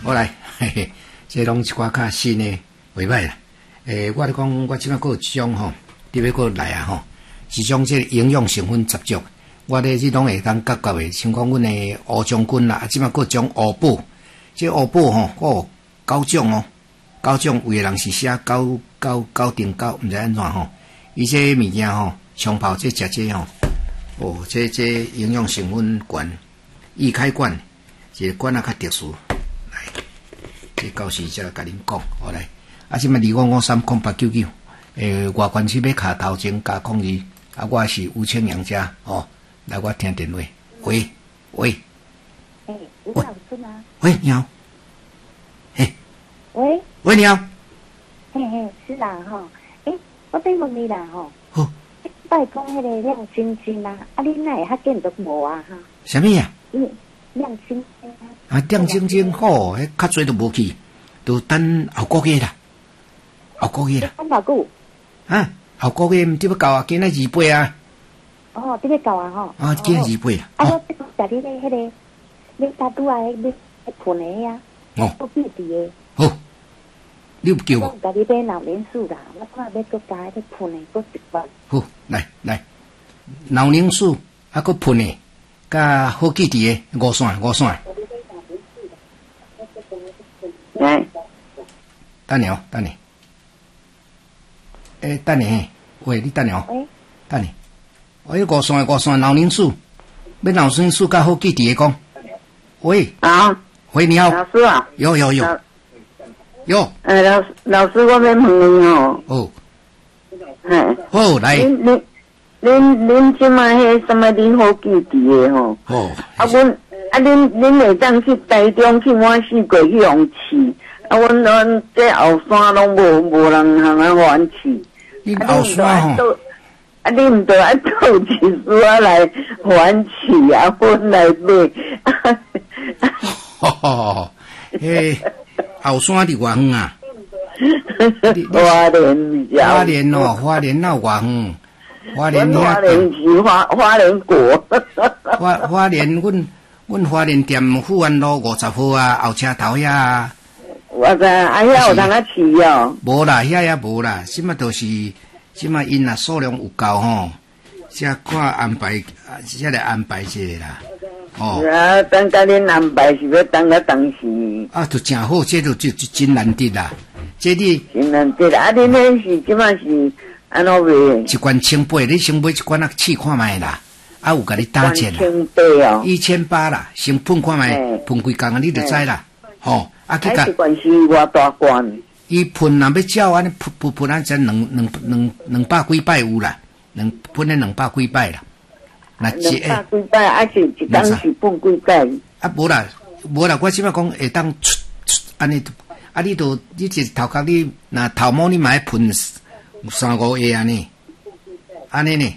好来，嘿嘿，这拢一寡较新的，袂歹啦。我咧讲，我即摆还有一种吼，特别还来啊吼，是种这营养成分十足。我咧即拢会当夹夹的，像讲阮的乌将军啦，即摆还有种乌宝，这乌宝吼，哦9种哦，9种有的人是写9定9，毋知安怎吼。伊这物件吼，冲泡这食这吼，哦，这营养成分悬，易开罐，这个罐啊较特殊。来，这到时才来甲恁讲，好来。啊，即摆25530899，外关系要卡头前加02，啊，我是吴清阳家哦，来我听电话，喂。 吴老师吗？ 喂，你好。嘿。喂，你好。 嘿，是啦吼。我在问你啦吼。 好。 拜讲迄个亮晶晶啊，啊，你哪会较见得无啊哈？ 啥物啊？ 亮晶晶啊。 啊，亮晶晶好，迄较侪都无去，都等后个月啦。后个月啦。 等偌久？ 啊，后个月毋得要到啊，今仔28啊。 哦，得要到啊吼。 啊，今仔28啦。 啊，我食你咧迄个，你打拄啊迄喷的呀？ 哦。 我记伫的。 好。你有叫我？ 我甲你买老年素啦，我看要搁加迄喷的，搁1万。 好，来，老宁素还搁喷的，甲好记伫的5线。 来， 等你。等你，喂，你等你哦。等你。5线老宁素，要老宁素甲好记伫的讲。喂。 啊。 喂，你好。 老师啊。 有。 老师，我要问你哦。 哦。 嘿。 好，来。 恁即卖迄什么你好记伫的吼？ 哦。 啊，恁会当去台中去满四季去用试，啊，阮这后山拢无人通啊还试。 恁后山吼？ 啊，你毋得爱倒一丝啊来还试啊，阮来买。 后山伫偌远啊？ 花莲哦，花莲哪有偌远？花莲是花莲国。 花莲，阮花莲店富安路50号啊，后车头遐啊。 我知，遐有通啊试哦。 无啦，遐也无啦，即摆就是即摆因若数量有够吼，才看安排，才来安排一下啦。哦。 啊，等甲恁安排是要等到当时。 啊，就真好，这就真难得啦。这你真难得啦，啊，恁迄是即摆是安怎卖？ 一罐1800，你先买一罐试看卖啦。啊，有甲你打折啦 ，1800哦 ，1800啦，先喷看卖，喷几工啊，你就知啦。吼，啊，去甲。 一罐是偌大罐？ 伊喷若要照安尼喷啊，才200几摆有啦，喷了200几摆啦。那 200几摆，啊是一工是喷几摆？ 啊，无啦，我即摆讲会当出安尼，啊，你这头壳你若头毛你嘛爱喷3、5下安尼呢。